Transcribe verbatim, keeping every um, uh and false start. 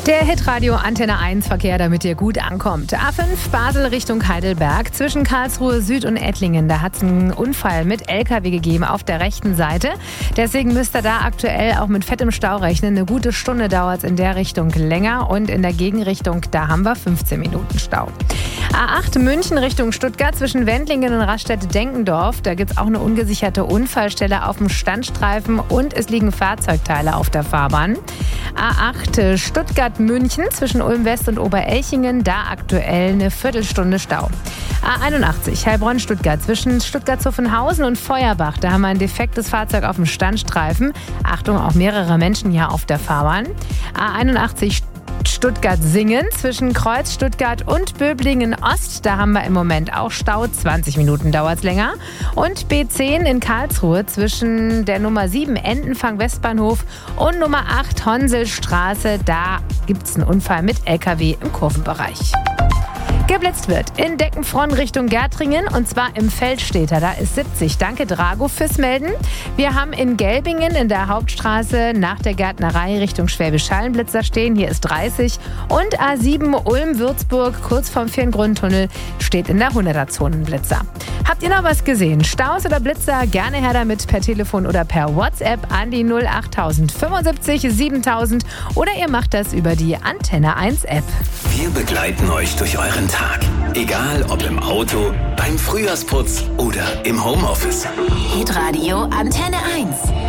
Der Hitradio Antenne eins Verkehr, damit ihr gut ankommt. A fünf Basel Richtung Heidelberg. Zwischen Karlsruhe Süd und Ettlingen, da hat es einen Unfall mit L K W gegeben auf der rechten Seite. Deswegen müsst ihr da aktuell auch mit fettem Stau rechnen. Eine gute Stunde dauert es in der Richtung länger und in der Gegenrichtung, da haben wir fünfzehn Minuten Stau. A acht München Richtung Stuttgart zwischen Wendlingen und Raststätte-Denkendorf. Da gibt es auch eine ungesicherte Unfallstelle auf dem Standstreifen und es liegen Fahrzeugteile auf der Fahrbahn. A acht Stuttgart-München zwischen Ulm-West und Oberelchingen, da aktuell eine Viertelstunde Stau. A einundachtzig Heilbronn-Stuttgart zwischen Stuttgart-Zuffenhausen und Feuerbach, da haben wir ein defektes Fahrzeug auf dem Standstreifen. Achtung, auch mehrere Menschen hier auf der Fahrbahn. A einundachtzig Stuttgart-Singen zwischen Kreuz, Stuttgart und Böblingen-Ost. Da haben wir im Moment auch Stau. zwanzig Minuten dauert es länger. Und B zehn in Karlsruhe zwischen der Nummer sieben Entenfang-Westbahnhof und Nummer acht Honselstraße. Da gibt es einen Unfall mit L K W im Kurvenbereich. Geblitzt wird in Deckenfronn Richtung Gärtringen und zwar im Feldstädter. Da ist siebzig. Danke Drago fürs Melden. Wir haben in Gelbingen in der Hauptstraße nach der Gärtnerei Richtung Schwäbisch Hall einen Blitzer stehen. Hier ist dreißig. Und A sieben Ulm-Würzburg kurz vorm Firngrundtunnel steht in der hunderter-Zone ein Blitzer. Habt ihr noch was gesehen? Staus oder Blitzer? Gerne her damit per Telefon oder per WhatsApp an die null acht fünfundsiebzig siebentausend oder ihr macht das über die Antenne eins App. Wir begleiten euch durch euren Tag. Egal ob im Auto, beim Frühjahrsputz oder im Homeoffice. Hitradio Antenne eins.